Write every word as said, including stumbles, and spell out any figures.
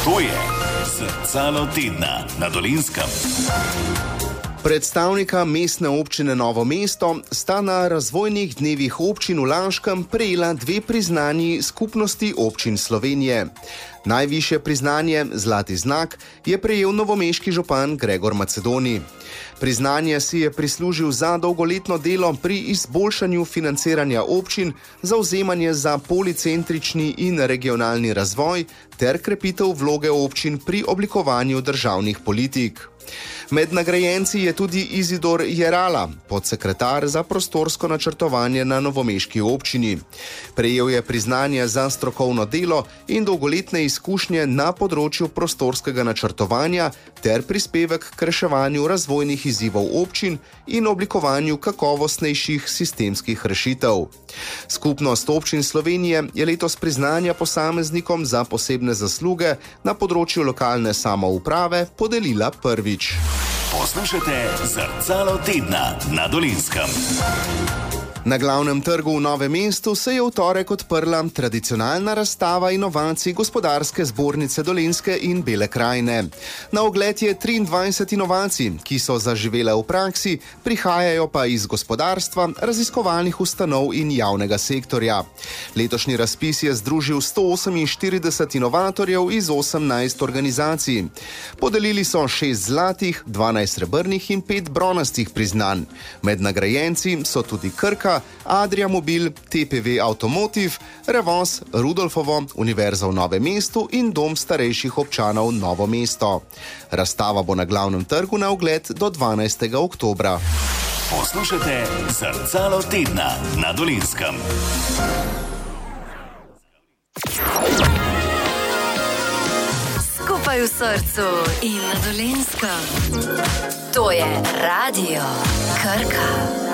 To je Zrcalo tedna na Dolenjskem. Predstavnika mestne občine Novo mesto sta na razvojnih dnevih občin v Laškem prejela dve priznanji Skupnosti občin Slovenije. Najvišje priznanje, zlati znak, je prejel novomeški župan Gregor Macedoni. Priznanje si je prislužil za dolgoletno delo pri izboljšanju financiranja občin, zavzemanje za policentrični in regionalni razvoj ter krepitev vloge občin pri oblikovanju državnih politik. Med nagrajenci je tudi Izidor Jerala, podsekretar za prostorsko načrtovanje na novomeški občini. Prejel je priznanje za strokovno delo in dolgoletne izkušnje na področju prostorskega načrtovanja ter prispevek k reševanju razvojnih izzivov občin in oblikovanju kakovostnejših sistemskih rešitev. Skupnost občin Slovenije je letos priznanja posameznikom za posebne zasluge na področju lokalne samouprave podelila prvič. Poslušajte Zrcalo tedna na Dolenjskem. Na glavnem trgu v Novem mestu se je v torek odprla tradicionalna razstava inovacij Gospodarske zbornice Dolenjske in Bele krajine. Na ogled je triindvajset inovacij, ki so zaživele v praksi, prihajajo pa iz gospodarstva, raziskovalnih ustanov in javnega sektorja. Letošnji razpis je združil sto oseminštirideset inovatorjev iz osemnajst organizacij. Podelili so šest zlatih, dvanajst srebrnih in pet bronastih priznanj. Med nagrajenci so tudi Krka, Adria Mobil, T P V Automotive, Revoz, Rudolfovo, Univerza v Novem mestu in Dom starejših občanov Novo mesto. Razstava bo na glavnem trgu na ogled do dvanajstega oktobra. Poslušajte Zrcalo tedna na Dolenjskem. Skupaj v srcu in na Dolenjskem. To je Radio Krka.